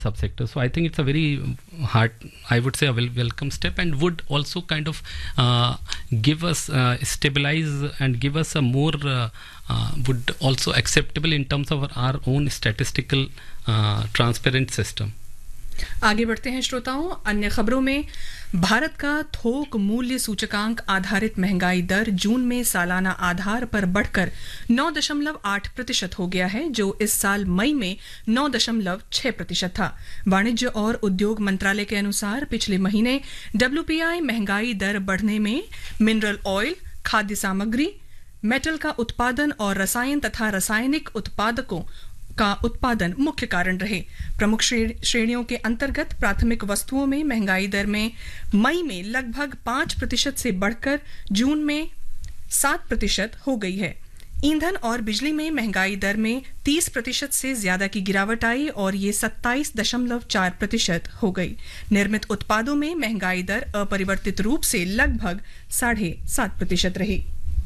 subsector. So I think it's a very hard, I would say, a welcome step, and would also kind of give us stabilize and give us a more would also acceptable in terms of our own statistical transparent system. आगे बढ़ते हैं श्रोताओं। अन्य खबरों में भारत का थोक मूल्य सूचकांक आधारित महंगाई दर जून में सालाना आधार पर बढ़कर 9.8% हो गया है, जो इस साल मई में 9.6% था। वाणिज्य और उद्योग मंत्रालय के अनुसार पिछले महीने WPI महंगाई दर बढ़ने में मिनरल ऑयल, खाद्य सामग्री, मेटल का उत्पादन और रसायन तथा रासायनिक उत्पादकों का उत्पादन मुख्य कारण रहे। प्रमुख श्रेणियों के अंतर्गत प्राथमिक वस्तुओं में महंगाई दर में मई में लगभग 5% से बढ़कर जून में 7% हो गई है। ईंधन और बिजली में महंगाई दर में 30% से ज्यादा की गिरावट आई और ये 27.4% हो गई। निर्मित उत्पादों में महंगाई दर अपरिवर्तित रूप से लगभग 7.5% रही।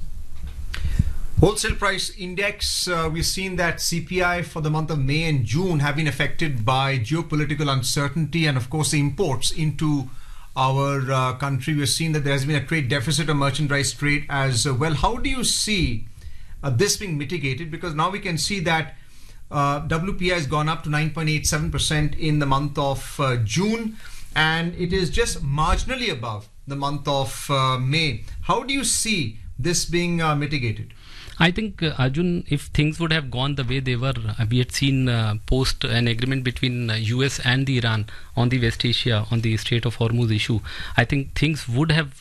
Wholesale price index, we've seen that CPI for the month of May and June have been affected by geopolitical uncertainty and of course the imports into our country. We've seen that there has been a trade deficit of merchandise trade as well. How do you see this being mitigated? Because now we can see that WPI has gone up to 9.87% in the month of June, and it is just marginally above the month of May. How do you see this being mitigated? I think, Arjun, if things would have gone the way they were, we had seen post an agreement between US and the Iran on the West Asia, on the Strait of Hormuz issue, I think things would have,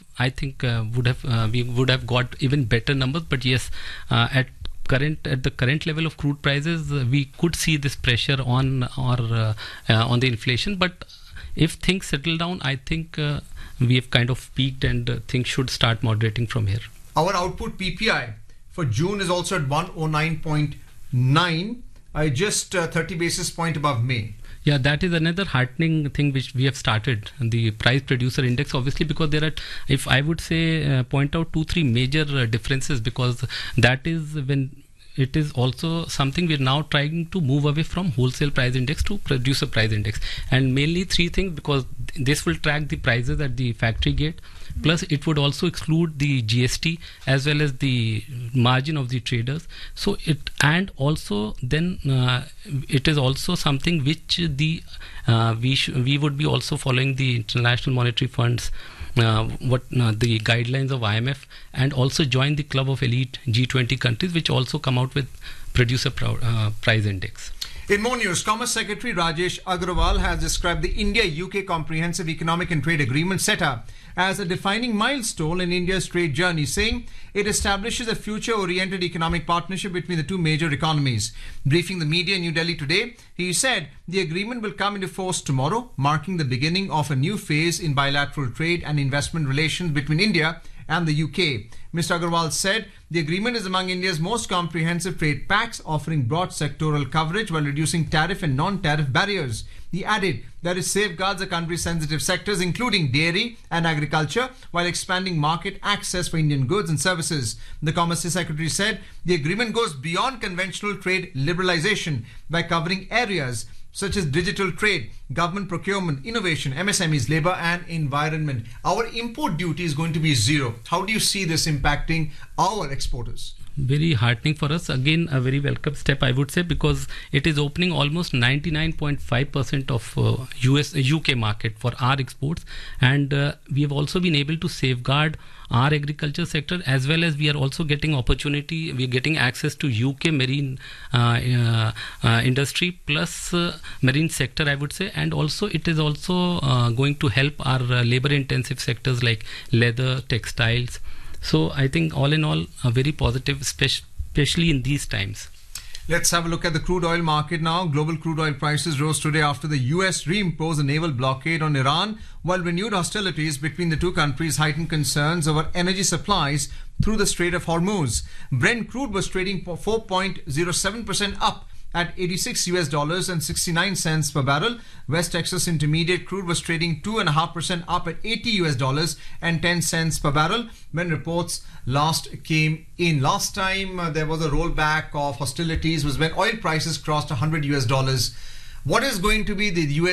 we would have got even better numbers. But yes, at the current level of crude prices, we could see this pressure on the inflation. But if things settle down, I think we have kind of peaked and things should start moderating from here. Our output PPI for June is also at 109.9, just 30 basis point above May. Yeah, that is another heartening thing which we have started, the price producer index, obviously, because there are, if I would say, point out 2-3 major differences, because that is when it is also something we're now trying to move away from wholesale price index to producer price index. And mainly 3 things, because this will track the prices at the factory gate, plus it would also exclude the GST as well as the margin of the traders. So it, and also then it is also something which the we would be also following the International Monetary Fund's the guidelines of IMF, and also join the club of elite G20 countries, which also come out with producer price index. In more news, Commerce Secretary Rajesh Agrawal has described the India-UK Comprehensive Economic and Trade Agreement (CETA) as a defining milestone in India's trade journey, saying it establishes a future-oriented economic partnership between the two major economies. Briefing the media in New Delhi today, he said the agreement will come into force tomorrow, marking the beginning of a new phase in bilateral trade and investment relations between India and the UK. Mr. Agrawal said the agreement is among India's most comprehensive trade pacts, offering broad sectoral coverage while reducing tariff and non-tariff barriers. He added that it safeguards the country's sensitive sectors, including dairy and agriculture, while expanding market access for Indian goods and services. The Commerce Secretary said the agreement goes beyond conventional trade liberalization by covering areas such as digital trade, government procurement, innovation, MSMEs, labor and environment. Our import duty is going to be zero. How do you see this impacting our exporters? Very heartening for us. Again, a very welcome step, I would say, because it is opening almost 99.5% of UK market for our exports, and we have also been able to safeguard our agriculture sector, as well as we are also getting opportunity, we are getting access to UK marine industry plus marine sector, I would say, and also it is also going to help our labor intensive sectors like leather, textiles. So I think all in all, a very positive, especially in these times. Let's have a look at the crude oil market now. Global crude oil prices rose today after the US reimposed a naval blockade on Iran, while renewed hostilities between the two countries heightened concerns over energy supplies through the Strait of Hormuz. Brent crude was trading 4.07% up at $86 and 69 cents per barrel. West Texas Intermediate crude was trading 2.5% up at $80 and 10 cents per barrel when reports last came in. Last time there was a rollback of hostilities was when oil prices crossed $100 What is going to be the